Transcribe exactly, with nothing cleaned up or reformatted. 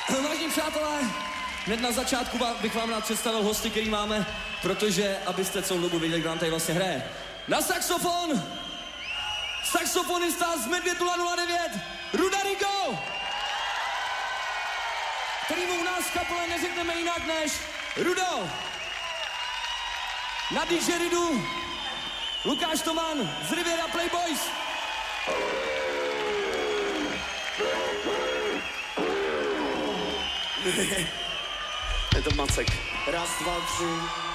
Vážení přátelé, hned na začátku bych vám rád představil hosty, který máme, protože abyste celou dobu věděli, kdo nám tady vlastně hraje. Na saxofon, saxofonista z Medvěd nula nula devět, Ruda Rigo, kterýmu u nás v kapele neřekneme jinak než Rudo. Na didžeridu Lukáš Toman z Riviera Playboys. Je to Macek. Raz, dva, tři.